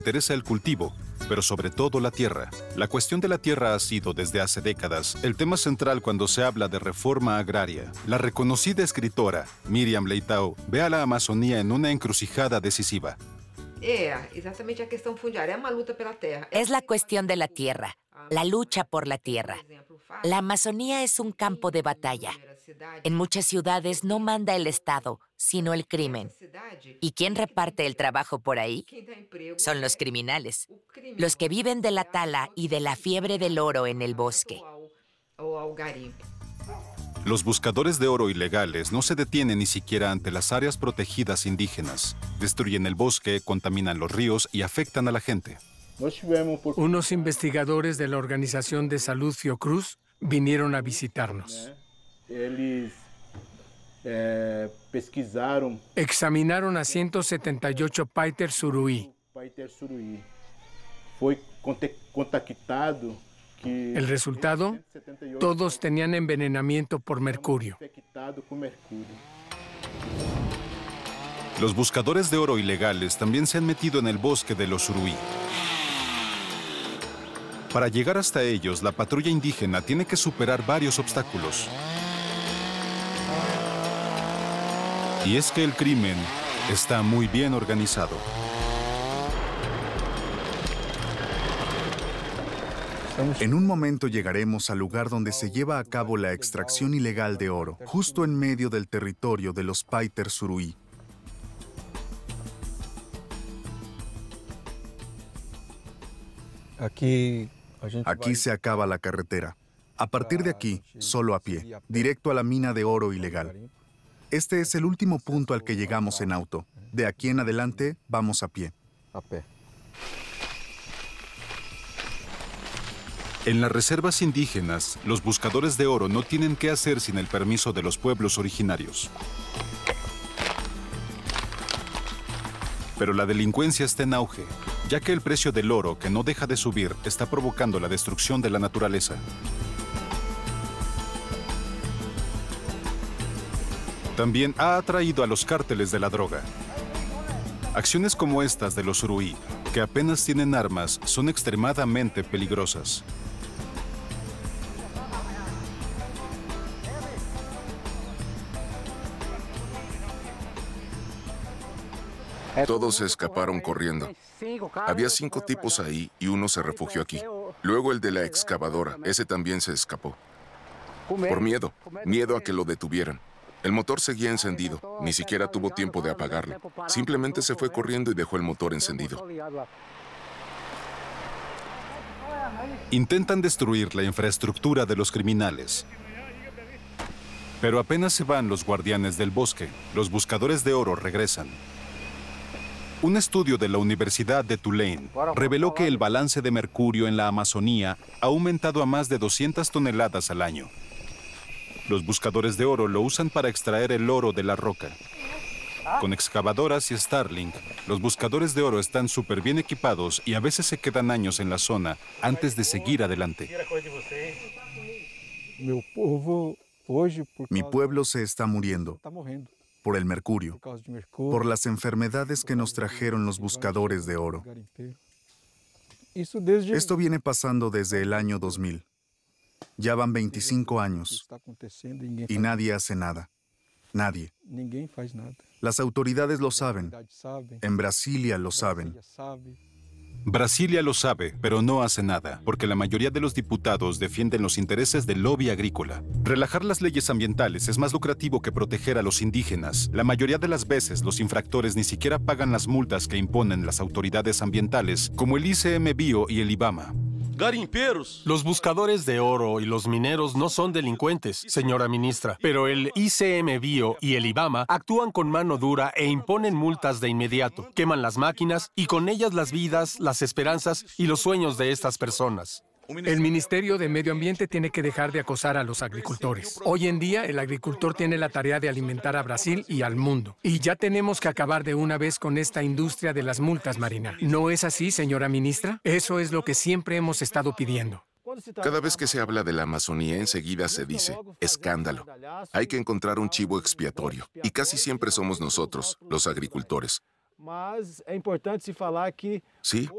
interesa el cultivo, pero sobre todo la tierra. La cuestión de la tierra ha sido, desde hace décadas, el tema central cuando se habla de reforma agraria. La reconocida escritora Miriam Leitão ve a la Amazonía en una encrucijada decisiva. Exactamente, la cuestión fundiaria, es una lucha por la tierra. Es la cuestión de la tierra, la lucha por la tierra. La Amazonía es un campo de batalla. En muchas ciudades no manda el Estado, sino el crimen. ¿Y quién reparte el trabajo por ahí? Son los criminales, los que viven de la tala y de la fiebre del oro en el bosque. Los buscadores de oro ilegales no se detienen ni siquiera ante las áreas protegidas indígenas. Destruyen el bosque, contaminan los ríos y afectan a la gente. Unos investigadores de la Organización de Salud Fiocruz vinieron a visitarnos. Examinaron a 178 Paiter Suruí. El resultado, todos tenían envenenamiento por mercurio. Los buscadores de oro ilegales también se han metido en el bosque de los Suruí. Para llegar hasta ellos, la patrulla indígena tiene que superar varios obstáculos. Y es que el crimen está muy bien organizado. En un momento llegaremos al lugar donde se lleva a cabo la extracción ilegal de oro, justo en medio del territorio de los Paiter Suruí. Aquí se acaba la carretera. A partir de aquí, solo a pie, directo a la mina de oro ilegal. Este es el último punto al que llegamos en auto. De aquí en adelante, vamos a pie. En las reservas indígenas, los buscadores de oro no tienen qué hacer sin el permiso de los pueblos originarios. Pero la delincuencia está en auge, ya que el precio del oro, que no deja de subir, está provocando la destrucción de la naturaleza. También ha atraído a los cárteles de la droga. Acciones como estas de los Suruí, que apenas tienen armas, son extremadamente peligrosas. Todos se escaparon corriendo. Había 5 tipos ahí y uno se refugió aquí. Luego el de la excavadora, ese también se escapó. Por miedo a que lo detuvieran. El motor seguía encendido, ni siquiera tuvo tiempo de apagarlo. Simplemente se fue corriendo y dejó el motor encendido. Intentan destruir la infraestructura de los criminales. Pero apenas se van los guardianes del bosque, los buscadores de oro regresan. Un estudio de la Universidad de Tulane reveló que el balance de mercurio en la Amazonía ha aumentado a más de 200 toneladas al año. Los buscadores de oro lo usan para extraer el oro de la roca. Con excavadoras y Starlink, los buscadores de oro están súper bien equipados y a veces se quedan años en la zona antes de seguir adelante. Mi pueblo se está muriendo por el mercurio, por las enfermedades que nos trajeron los buscadores de oro. Esto viene pasando desde el año 2000. Ya van 25 años y nadie hace nada. Nadie. Las autoridades lo saben. En Brasilia lo saben. Brasilia lo sabe, pero no hace nada, porque la mayoría de los diputados defienden los intereses del lobby agrícola. Relajar las leyes ambientales es más lucrativo que proteger a los indígenas. La mayoría de las veces, los infractores ni siquiera pagan las multas que imponen las autoridades ambientales, como el ICMBio y el IBAMA. Los buscadores de oro y los mineros no son delincuentes, señora ministra, pero el ICMBio y el IBAMA actúan con mano dura e imponen multas de inmediato, queman las máquinas y con ellas las vidas, las esperanzas y los sueños de estas personas. El Ministerio de Medio Ambiente tiene que dejar de acosar a los agricultores. Hoy en día, el agricultor tiene la tarea de alimentar a Brasil y al mundo. Y ya tenemos que acabar de una vez con esta industria de las multas, Marina. ¿No es así, señora ministra? Eso es lo que siempre hemos estado pidiendo. Cada vez que se habla de la Amazonía, enseguida se dice, escándalo. Hay que encontrar un chivo expiatorio. Y casi siempre somos nosotros, los agricultores. Sí,